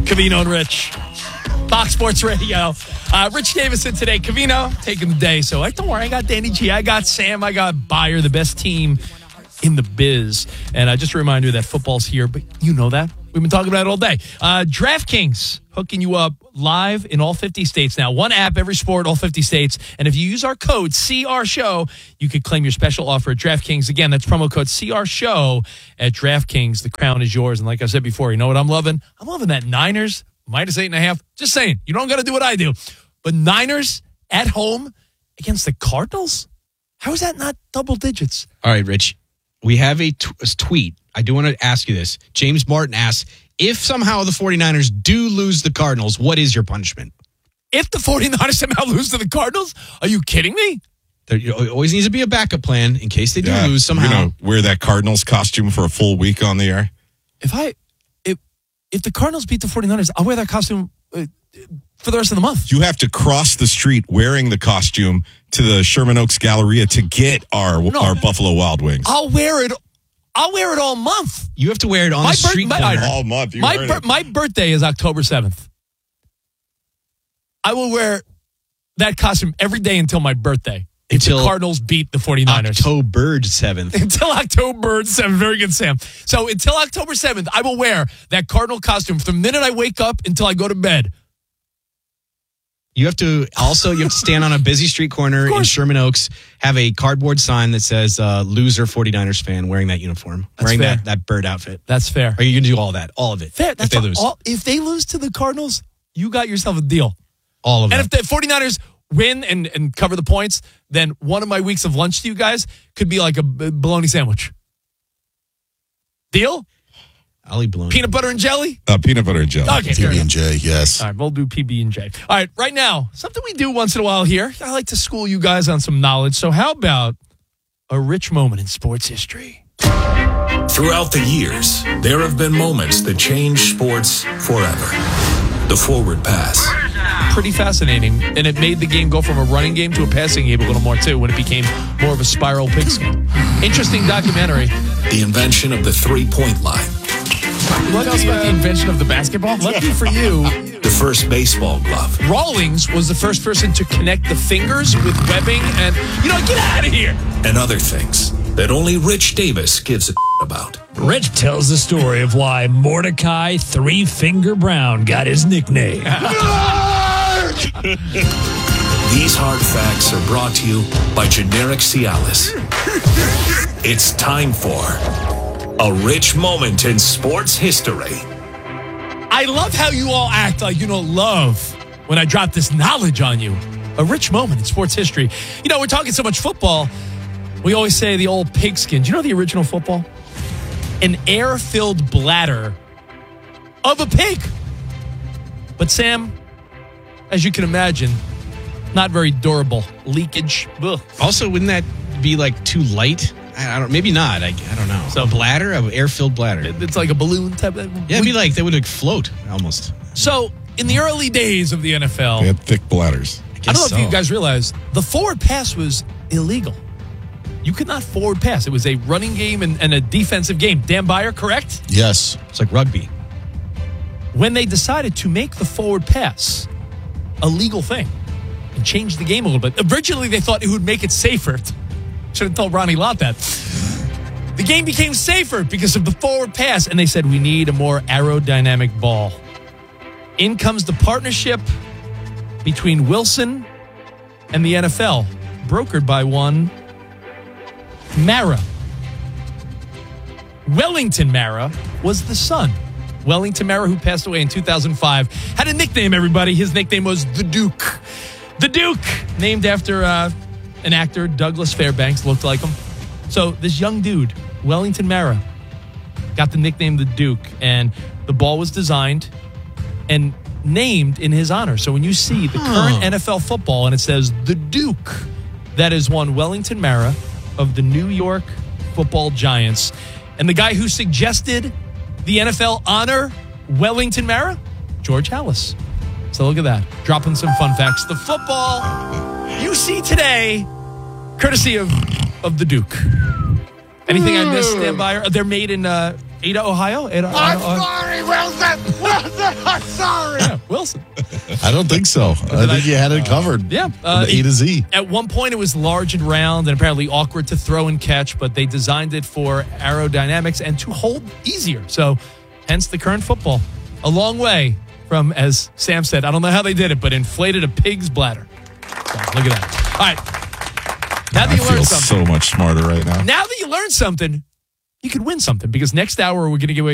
Covino and Rich. Fox Sports Radio. Rich Davison today. Covino taking the day. So don't worry. I got Danny G. I got Sam. I got Bayer, the best team in the biz. And just a reminder that football's here, but you know that. We've been talking about it all day. DraftKings hooking you up live in all 50 states now. One app, every sport, all 50 states. And if you use our code CRSHOW, you could claim your special offer at DraftKings. Again, that's promo code CRSHOW at DraftKings. The crown is yours. And like I said before, you know what I'm loving? I'm loving that Niners minus 8.5. Just saying. You don't got to do what I do. But Niners at home against the Cardinals? How is that not double digits? All right, Rich. We have a tweet. I do want to ask you this. James Martin asks, if somehow the 49ers do lose the Cardinals, what is your punishment? If the 49ers somehow lose to the Cardinals? Are you kidding me? There always needs to be a backup plan in case they do lose somehow. Wear that Cardinals costume for a full week on the air. If the Cardinals beat the 49ers, I'll wear that costume for the rest of the month. You have to cross the street wearing the costume to the Sherman Oaks Galleria to get our Buffalo Wild Wings. I'll wear it all month. You have to wear it on the street corner. All month. My birthday is October 7th. I will wear that costume every day until my birthday. Until the Cardinals beat the 49ers. October 7th. Until October 7th. Very good, Sam. So until October 7th, I will wear that Cardinal costume from the minute I wake up until I go to bed. You have to stand on a busy street corner in Sherman Oaks, have a cardboard sign that says loser 49ers fan wearing that uniform, wearing that bird outfit. That's fair. Are you going to do all that? All of it. Fair. If they lose. If they lose to the Cardinals, you got yourself a deal. All of it. And if the 49ers win and cover the points, then one of my weeks of lunch to you guys could be like a bologna sandwich. Deal? I'll eat bologna. Peanut butter and jelly? Peanut butter and jelly. Okay, PB&J, yes. All right, we'll do PB&J. All right, right now, something we do once in a while here. I like to school you guys on some knowledge. So how about a rich moment in sports history? Throughout the years, there have been moments that change sports forever. The forward pass. Pretty fascinating, and it made the game go from a running game to a passing game a little more, too, when it became more of a spiral pigskin. Interesting documentary. The invention of the three-point line. Tell us about the invention of the basketball. Lucky for you. The first baseball glove. Rawlings was the first person to connect the fingers with webbing and, get out of here. And other things that only Rich Davis gives a about. Rich tells the story of why Mordecai Three-Finger Brown got his nickname. These hard facts are brought to you by Generic Cialis. It's time for a rich moment in sports history. I love how you all act like you don't love when I drop this knowledge on you. A rich moment in sports history. We're talking so much football. We always say the old pigskin. Do you know the original football? An air-filled bladder of a pig. But Sam, as you can imagine, not very durable. Leakage. Ugh. Also, wouldn't that be too light? I don't. Maybe not. I don't know. So a bladder, an air-filled bladder. It's like a balloon type. Yeah, it'd be they would float almost. So in the early days of the NFL, they had thick bladders. I don't know if you guys realize the forward pass was illegal. You could not forward pass. It was a running game and a defensive game. Dan Bayer, correct? Yes. It's like rugby. When they decided to make the forward pass a legal thing and change the game a little bit, originally they thought it would make it safer. Should have told Ronnie Lott that. The game became safer because of the forward pass, and they said, we need a more aerodynamic ball. In comes the partnership between Wilson and the NFL, brokered by one Mara. Wellington Mara was the son. Wellington Mara, who passed away in 2005, had a nickname, everybody. His nickname was The Duke. The Duke, named after an actor, Douglas Fairbanks, looked like him. So this young dude, Wellington Mara, got the nickname The Duke, and the ball was designed and named in his honor. So when you see the current NFL football and it says The Duke, that is one Wellington Mara of the New York Football Giants. And the guy who suggested the NFL honor Wellington Mara, George Halas. So look at that. Dropping some fun facts. The football you see today, courtesy of the Duke. Anything I missed, Dan Bayer? They're made in Ada, Ohio? I'm sorry, Wilson. Wilson, I'm sorry. Yeah, Wilson. I don't think so. I think you had it covered. Yeah. From A to Z. At one point, it was large and round and apparently awkward to throw and catch, but they designed it for aerodynamics and to hold easier. So, hence the current football. A long way from, as Sam said, I don't know how they did it, but inflated a pig's bladder. So, look at that. All right. Now that you learned something. So much smarter right now. Now that you learned something, you could win something because next hour we're going to give away